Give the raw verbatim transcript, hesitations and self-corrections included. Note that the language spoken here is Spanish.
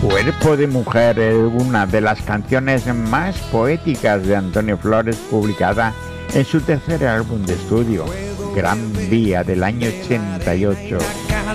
Cuerpo de mujer es una de las canciones más poéticas de Antonio Flores, publicada en su tercer álbum de estudio, Gran Vía, del año ochenta y ocho.